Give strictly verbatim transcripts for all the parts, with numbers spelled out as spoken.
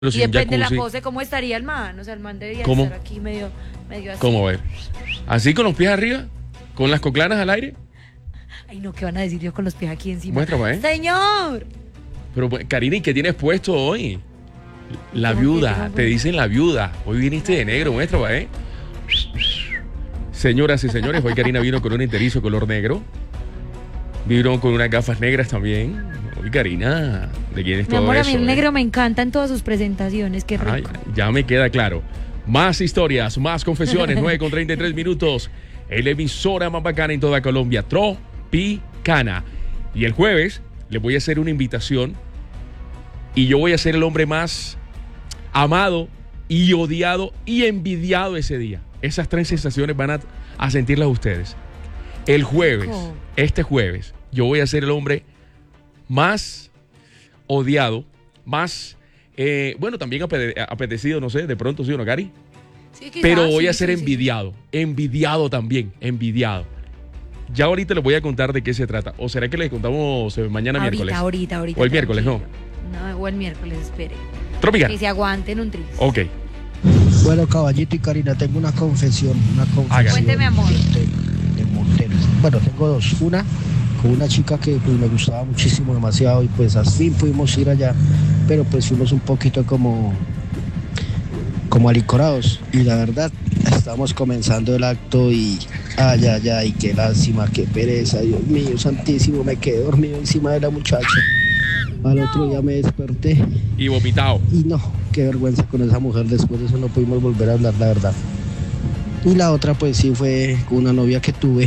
Pero Y si un depende de la jacuzzi, pose, ¿cómo estaría el man? O sea, el man debería ¿Cómo? estar aquí medio, medio así. ¿cómo ver? ¿Así con los pies arriba? ¿Con las coclanas al aire? Ay, no, ¿qué van a decir yo con los pies aquí encima? Muéstrame, ¿eh? ¡Señor! Pero, pues, Karina, ¿y qué tienes puesto hoy? La ¿Cómo que viuda, tengo? te dicen la viuda. Hoy viniste de negro, muéstrame, ¿eh? Señoras y señores, hoy Karina vino con un enterizo color negro. Vino con unas gafas negras también. Hoy Karina, ¿de quién es Mi todo amor, a eso? mí el eh? negro me encanta en todas sus presentaciones, qué rico. Ay, ya me queda claro. Más historias, más confesiones, nueve con treinta y tres minutos. El emisora más bacana en toda Colombia, Tropicana. Y el jueves les voy a hacer una invitación y yo voy a ser el hombre más amado y odiado y envidiado ese día. Esas tres sensaciones van a, a sentirlas ustedes. El jueves, Rico. este jueves, yo voy a ser el hombre más odiado, más, eh, bueno, también apete- apetecido, no sé, de pronto sí o no, Cari. Sí, quizás, Pero voy sí, a ser sí, sí. envidiado, envidiado también, envidiado. Ya ahorita les voy a contar de qué se trata. ¿O será que les contamos eh, mañana Ahorita, miércoles? ahorita, ahorita. O el miércoles, ¿no? No, o el miércoles, espere. Tropicana. Que se aguanten un tris. Ok. Bueno, caballito y Karina, tengo una confesión, una confesión. Hágale. Cuénteme, amor. De, de motel. Bueno, tengo dos. Una con una chica que pues, me gustaba muchísimo, demasiado, y pues al fin pudimos ir allá, pero pues fuimos un poquito como, como alicorados. Y la verdad, estamos comenzando el acto y, ay, ay, ay, qué lástima, qué pereza, Dios mío, santísimo, me quedé dormido encima de la muchacha. Al otro día me desperté. Y vomitado. Y no, qué vergüenza con esa mujer, después de eso no pudimos volver a hablar, la verdad. Y la otra pues sí fue con una novia que tuve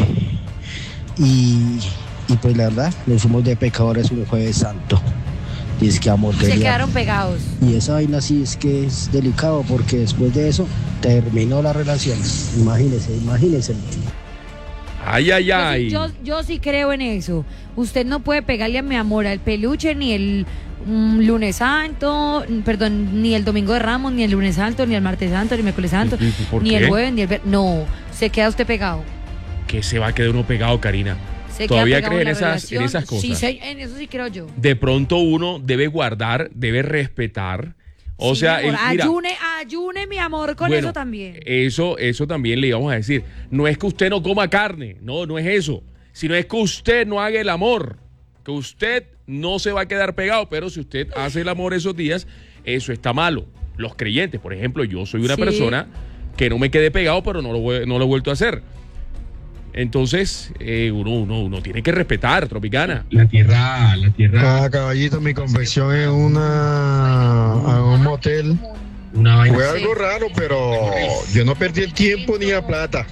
y, y pues la verdad, nos fuimos de pecadores un jueves santo. Y es que amor Se quería- quedaron pegados. Y esa vaina sí es que es delicado porque después de eso terminó la relación. Imagínese, imagínese. Ay, ay, Yo sí- ay. Yo, yo sí creo en eso. Usted no puede pegarle a mi amor al peluche ni el mm, lunes santo, mm, perdón, ni el domingo de Ramos, ni el lunes santo, ni el martes santo, ni el miércoles santo, ¿Y- y por ni qué? el jueves, ni el viernes. No, se queda usted pegado. Que se va a quedar uno pegado, Karina. Se ¿Todavía queda pegado cree en la esas- en relación. esas cosas? Sí, sí, en eso sí creo yo. De pronto uno debe guardar, debe respetar. O Sí, sea, mi amor, el- mira, ayune, ayune, mi amor, con bueno, eso también. Eso, eso también le íbamos a decir. No es que usted no coma carne, no, no es eso. Sino es que usted no haga el amor. Que usted no se va a quedar pegado, pero si usted hace el amor esos días, eso está malo. Los creyentes, por ejemplo, yo soy una Sí. persona que no me quedé pegado, pero no lo, voy- no lo he vuelto a hacer. Entonces, eh, uno, uno, uno tiene que respetar, Tropicana. La tierra, la tierra, Ah, caballito, mi confesión es una a un motel. una vaina. Fue algo raro, pero yo no perdí el tiempo ni la plata.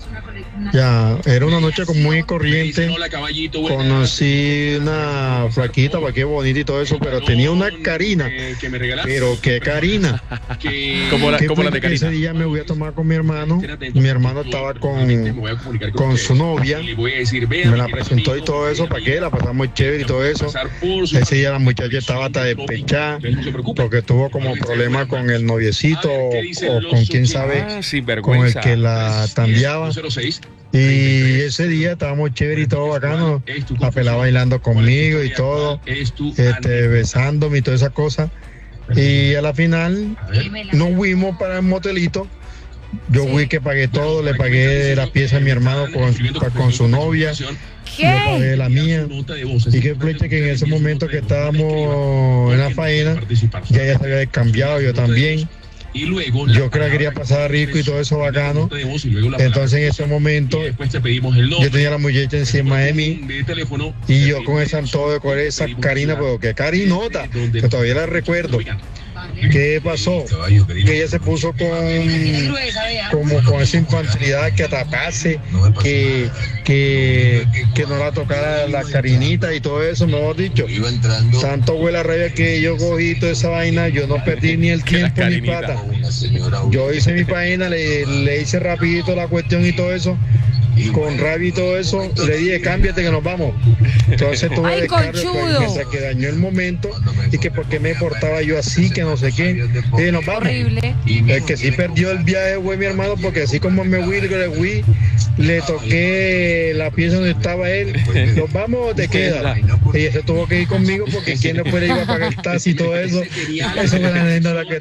Ya, era una noche como muy corriente. Hola, caballito, buenas. Conocí una flaquita, para qué bonita y todo eso, pero tenía una Karina. Eh, que me regalaste. Pero qué Karina. Que- Como la- ¿Qué como la fue de que ese Karina. día me voy a tomar con mi hermano. Mi hermano estaba Me con, voy a comunicar con usted. su novia. Y le voy a decir, vea, Me la mi presentó y amigo, todo eso, ¿para qué? La pasamos chévere y todo eso. pasar por su- Ese día la muchacha estaba hasta despechada No se preocupe. porque tuvo como problema con el noviecito o, o con quién sabe, Ah, sin con el vergüenza. que la tambiaba. cero seis. Y ese día estábamos chévere y todo bacano. La pelada bailando conmigo y todo, Es tu este, besándome y todas esas cosas. Y a la final nos fuimos para el motelito. Yo fui que pagué todo, le pagué la pieza a mi hermano con, con su novia, yo pagué ¿Qué? la mía. Y que flecha que en ese momento que estábamos en la faena, ya ella se había cambiado, yo también. Y luego Yo que la quería pasar rico y todo eso bacano. Entonces en ese momento después te pedimos el nombre. yo tenía a la muchacha encima de mí de teléfono y yo con ese antojo de coger esa Karina, pero que Karinota, que todavía la recuerdo. ¿Qué pasó? Que ella se puso con como con esa infantilidad que atrapase, que, que, que no la tocara la Karinita y todo eso, mejor dicho. Tanto fue la rabia que yo cogí toda esa vaina, yo no perdí ni el Que la tiempo ni Karinita. plata. Yo hice mi página, le, le hice rapidito la cuestión y todo eso. con rabia y todo eso, le dije, cámbiate que nos vamos. Entonces tuve Ay, de carro conchudo. que se que dañó el momento y que por qué me portaba yo así, que no sé qué. Y nos vamos. Horrible. El que sí perdió el viaje fue mi hermano, porque así como me fui, le fui, le toqué la pieza donde estaba él. ¿Nos vamos o te quedas? Y ese tuvo que ir conmigo porque quién después le iba a pagar el taxi y todo eso. Eso fue la anécdota que